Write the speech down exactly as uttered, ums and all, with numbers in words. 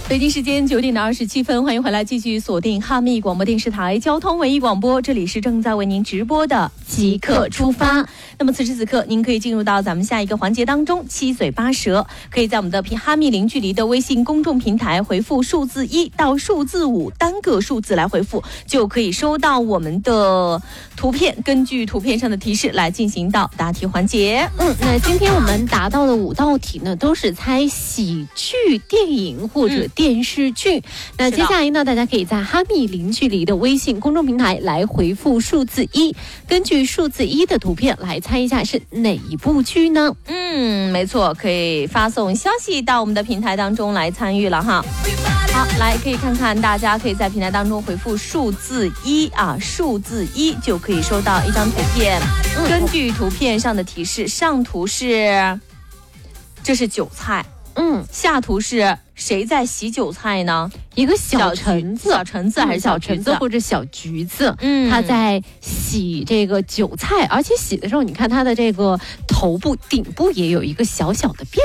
北京时间九点的二十七分，欢迎回来，继续锁定哈密广播电视台交通文艺广播，这里是正在为您直播的即刻出发。那么此时此刻，您可以进入到咱们下一个环节当中，七嘴八舌，可以在我们的哈密零距离的微信公众平台回复数字一到数字五单个数字来回复，就可以收到我们的图片，根据图片上的提示来进行到答题环节。 嗯，那今天我们答到的五道题呢，都是猜喜剧电影或者电视剧。嗯、那接下来呢，大家可以在哈密零距离的微信公众平台来回复数字一，根据数字一的图片来猜一下是哪一部剧呢？ 嗯，没错，可以发送消息到我们的平台当中来参与了哈。好，来可以看看，大家可以在平台当中回复数字一啊，数字一就可以收到一张图片。嗯、根据图片上的提示，上图是这是韭菜， 嗯， 下图是谁在洗韭菜呢？ 一个小橙子， 小橙子还是小橙子或者小橘子？ 嗯， 他在洗这个韭菜，而且洗的时候，你看它的这个头部顶部也有一个小小的变